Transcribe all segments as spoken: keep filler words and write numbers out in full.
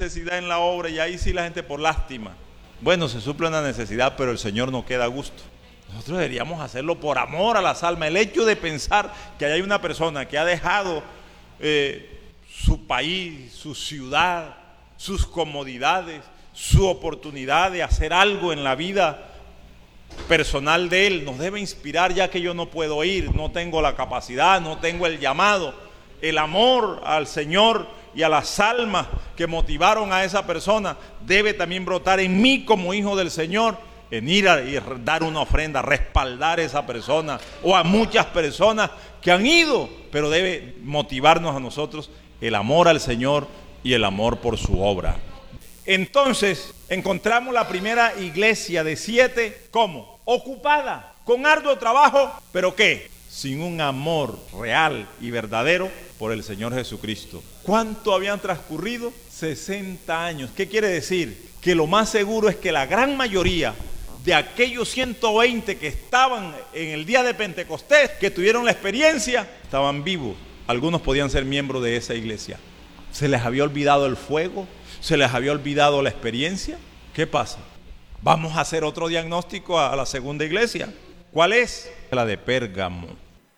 necesidad en la obra y ahí sí la gente por lástima. Bueno, se suple una necesidad, pero el Señor no queda a gusto. Nosotros deberíamos hacerlo por amor a las almas. El hecho de pensar que hay una persona que ha dejado eh, su país, su ciudad, sus comodidades, su oportunidad de hacer algo en la vida personal de él, nos debe inspirar, ya que yo no puedo ir, no tengo la capacidad, no tengo el llamado. El amor al Señor y a las almas que motivaron a esa persona debe también brotar en mí como hijo del Señor, en ir a y dar una ofrenda, respaldar a esa persona o a muchas personas que han ido, pero debe motivarnos a nosotros el amor al Señor y el amor por su obra. Entonces encontramos la primera iglesia de siete, ¿cómo? Ocupada, con arduo trabajo, pero ¿qué? Sin un amor real y verdadero por el Señor Jesucristo. ¿Cuánto habían transcurrido? sesenta años. ¿Qué quiere decir? Que lo más seguro es que la gran mayoría de aquellos ciento veinte que estaban en el día de Pentecostés, que tuvieron la experiencia, estaban vivos. Algunos podían ser miembros de esa iglesia. ¿Se les había olvidado el fuego? ¿Se les había olvidado la experiencia? ¿Qué pasa? Vamos a hacer otro diagnóstico a la segunda iglesia. ¿Cuál es? La de Pérgamo.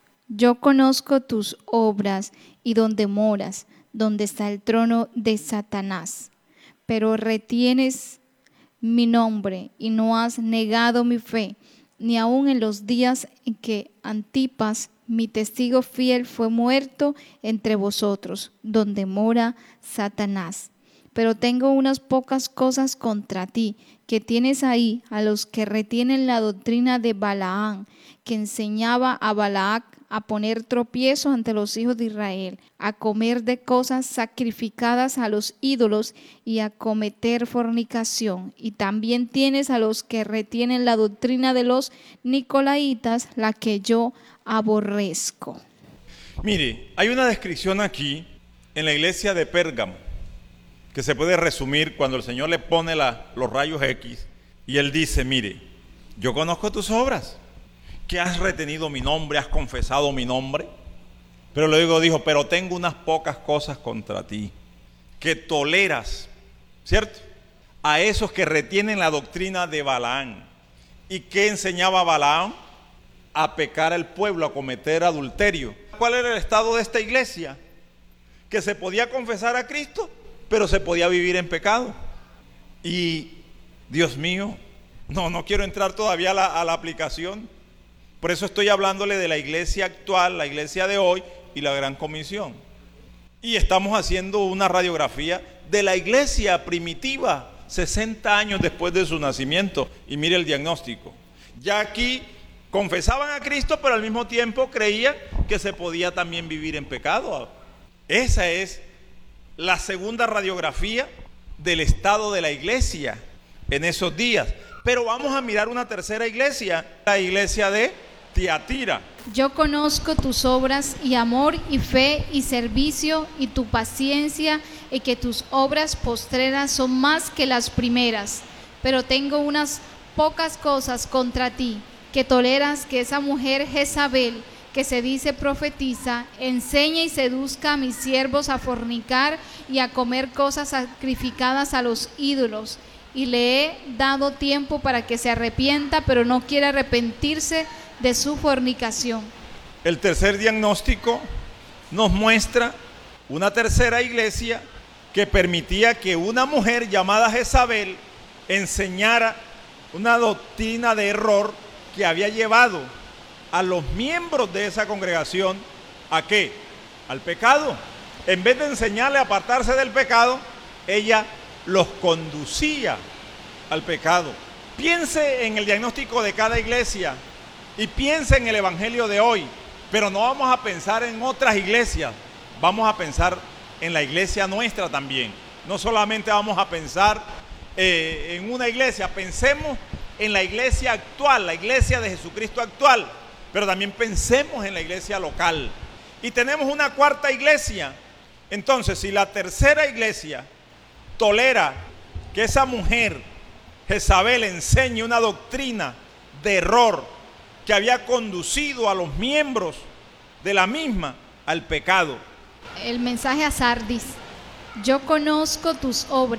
Yo conozco tus obras y donde moras, donde está el trono de Satanás, pero retienes mi nombre y no has negado mi fe, ni aun en los días en que Antipas, mi testigo fiel, fue muerto entre vosotros, donde mora Satanás. Pero tengo unas pocas cosas contra ti, que tienes ahí a los que retienen la doctrina de Balaam, que enseñaba a Balac a poner tropiezo ante los hijos de Israel, a comer de cosas sacrificadas a los ídolos y a cometer fornicación. Y también tienes a los que retienen la doctrina de los nicolaitas, la que yo aborrezco. Mire, hay una descripción aquí en la iglesia de Pérgamo que se puede resumir cuando el Señor le pone la, los rayos X y Él dice, mire, yo conozco tus obras, que has retenido mi nombre, has confesado mi nombre, pero luego dijo, pero tengo unas pocas cosas contra ti, que toleras, ¿cierto? A esos que retienen la doctrina de Balaam. ¿Y qué enseñaba Balaam? A pecar al pueblo, a cometer adulterio. ¿Cuál era el estado de esta iglesia? Que se podía confesar a Cristo, pero se podía vivir en pecado. Y, Dios mío, no, no quiero entrar todavía a la, a la aplicación. Por eso estoy hablándole de la iglesia actual, la iglesia de hoy y la gran comisión. Y estamos haciendo una radiografía de la iglesia primitiva, sesenta años después de su nacimiento. Y mire el diagnóstico. Ya aquí confesaban a Cristo, pero al mismo tiempo creían que se podía también vivir en pecado. Esa es la segunda radiografía del estado de la iglesia en esos días. Pero vamos a mirar una tercera iglesia, la iglesia de Tiatira. Yo conozco tus obras y amor y fe y servicio y tu paciencia, y que tus obras postreras son más que las primeras. Pero tengo unas pocas cosas contra ti, que toleras que esa mujer Jezabel, que se dice profetiza, enseña y seduzca a mis siervos a fornicar y a comer cosas sacrificadas a los ídolos. Y le he dado tiempo para que se arrepienta, pero no quiere arrepentirse de su fornicación. El tercer diagnóstico nos muestra una tercera iglesia que permitía que una mujer llamada Jezabel enseñara una doctrina de error que había llevado a los miembros de esa congregación ¿a qué? Al pecado. En vez de enseñarle a apartarse del pecado, ella los conducía al pecado. Piense en el diagnóstico de cada iglesia y piense en el evangelio de hoy, pero no vamos a pensar en otras iglesias, vamos a pensar en la iglesia nuestra también. No solamente vamos a pensar eh, en una iglesia, pensemos en la iglesia actual, la iglesia de Jesucristo actual, pero también pensemos en la iglesia local. Y tenemos una cuarta iglesia. Entonces, si la tercera iglesia tolera que esa mujer Jezabel enseñe una doctrina de error que había conducido a los miembros de la misma al pecado. El mensaje a Sardis: yo conozco tus obras